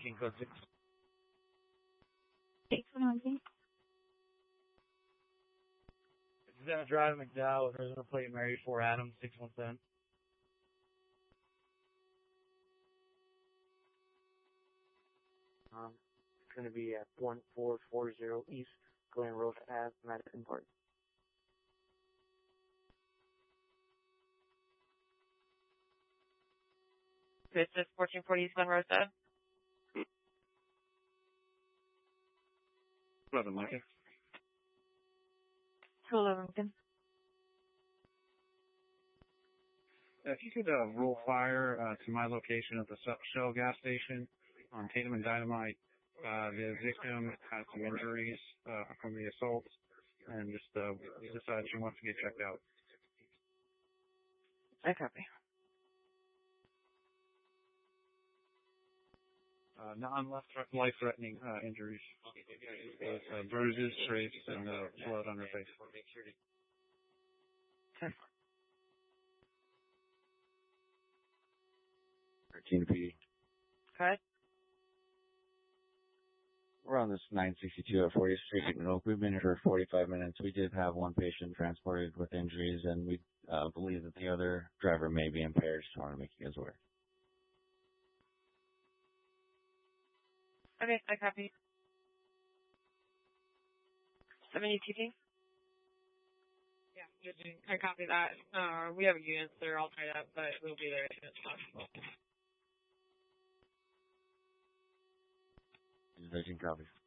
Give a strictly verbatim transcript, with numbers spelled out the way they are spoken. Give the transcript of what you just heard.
King code six. six one one six. This is Emma Drive, McDowell, with resident plate Mary four Adams, six one seven. Um, it's going to be at one four four zero East Glen Road Ave, Madison Park. This is fourteen forty East Glen Road Ave. eleven Lincoln. two eleven Lincoln. If you could uh, roll fire uh, to my location at the Shell gas station on Tatum and Dynamite. Uh, the victim has some injuries uh, from the assault and just uh, decided she wants to get checked out. I copy. Uh, non-life-threatening uh, injuries. With, uh, bruises, scrapes, and uh, blood on her face. thirteen P D. Cut. We're on this nine sixty-two at fortieth Street. We've been here for forty-five minutes. We did have one patient transported with injuries, and we uh, believe that the other driver may be impaired. Just wanted to make you guys aware. Okay, I copy. seventy T P? Yeah, good. I copy that. Uh, we have units that are all tied up, but we'll be there as soon as possible. thirteen copies.